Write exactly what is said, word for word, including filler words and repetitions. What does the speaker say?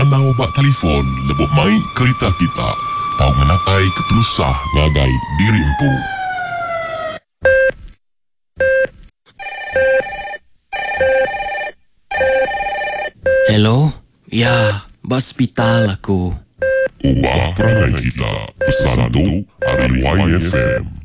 anaw ba telefon leboh mai kereta kita. Tau ngenatai kepelusah ngagai dirimpu. Hello? Ya, hospital aku. Ubah perangai kita. Pesan tu hari Y F M.